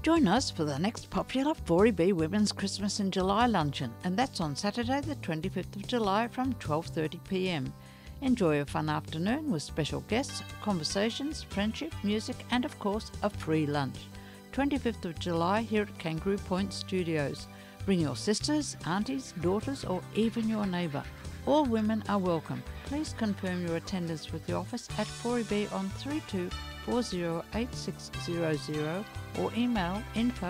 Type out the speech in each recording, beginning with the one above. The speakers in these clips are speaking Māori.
Join us for the next popular 4EB Women's Christmas in July luncheon, and that's on Saturday the 25th of July from 12:30pm. Enjoy a fun afternoon with special guests, conversations, friendship, music and of course a free lunch. 25th of July here at Kangaroo Point Studios. Bring your sisters, aunties, daughters or even your neighbour. All women are welcome. Please confirm your attendance with the office at 4EB on 32408600 or email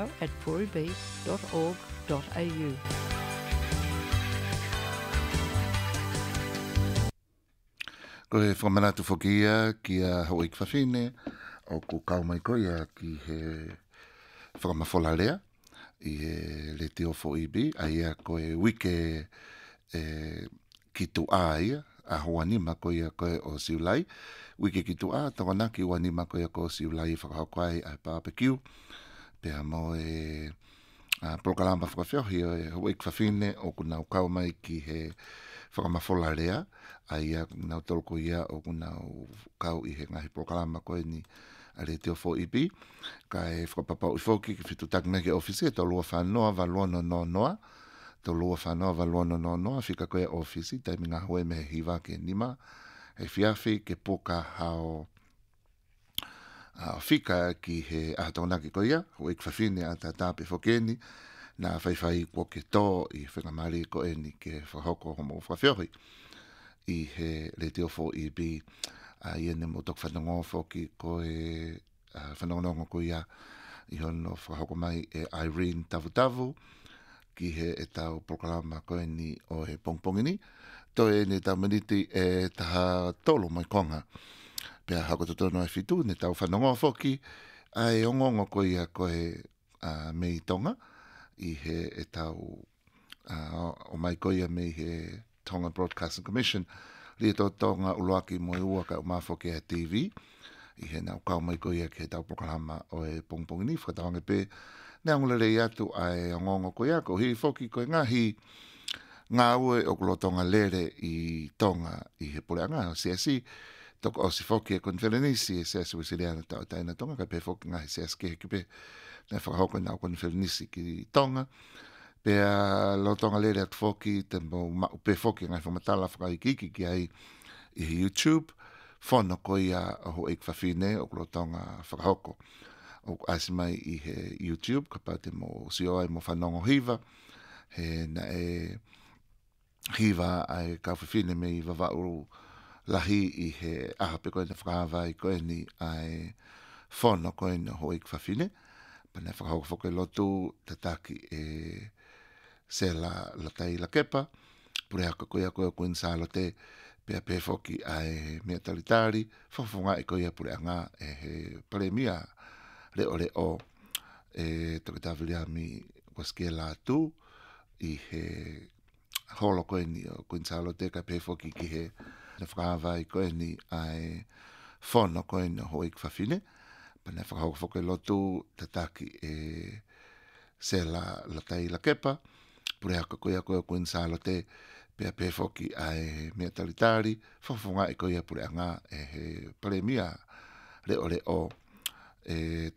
info@4eb.org.au. Ko e whamanatu whokia ki a hoi kwhawhine o ko kaumai koia ki he whakamawhola rea i he le te o 4EB a ia ko e wike ki tu a ia a hoa nima koia koe o siulai wike ki tu a tawanaki hoa nima koia ko o siulai whakahokwai a barbecue pea mo e prokalama whakawhiohi o e hoi kwhawhine o kuna o kaumai ki he whakamawhola rea a ia nau tolko ia o kuna kau i he ngahi prokalama koe ni a le te o 4EB ka e whakapapau i whoki ki whitu takmeke ofisi e to lua whanoa valuono no noa to lua whanoa valuono no noa whika koe ofisi taimi ngā hoe me hiwa ke nima he whiawhi ke poka hao whika ki he ahataunaki koe ia hoi kwhawhine a tātāpe whokeni na whaiwhai kua ke tō i whangamari koe ni ke whahoko homo whawhiohi i he le te o 4EB a iene mo tok whanongo whoki ko e whanongo ko ia i hono whahoko mai e Irene Tavutavu ki he e tau proklama koe ni o he pongpongini to e ne tau maniti e taha tolo mai konga pea hako totono e fitu ne tau whanongo whoki a e ongongo ko ia ko e mei tonga i he e tau o mai ko ia mei he Tonga Broadcasting Commission li to tonga uloaki mo ua ka umafo ke TV i he nau kau mai ko ia ke tau proklama o e pongpongini whakatawange pe nea ngulele i atu ai ongongo ko ia ko hi foki ko ngahi ngā ue o kulo tonga lere i tonga i he poleanga o CSI toko o si foki e konferenisi e CSI wisiriana tau taina tonga ka pe foki ngahi CSK ki pe nea whakahoko nau konferenisi ki tonga pea lo tonga lere atu foki te mo pe foki ngai whamatala whakaikiki ki ai i YouTube whono ko ia o e kwhawhine o kulo tonga whakahoko o asimai i he YouTube ka pate mo sioai mo whanongo hiva he na e hiva ai ka whawhine me i wawau lahi i he aha pe koe na whakawai koe ni ai whono koe na ho e kwhawhine pa na whakahoko whako e lotu tataki e se la tai la kepa pure haka koe koe koe nsalo te pea pe foki ai mea talitari whawhunga e koe pure anga e he paremia le o e toke tawhiri ami waske la tu i he holo koe ni o kuinsalo te ka pe foki ki he na whakawai koe ni ai whono koe ni hoi kwhawhine pa na whakahoko whako e lotu tataki e se la tai la kepa pure haka koe koe kuinsalo te pea pe foki ai mea talitari whawhunga e koe pure anga e he paremia le o e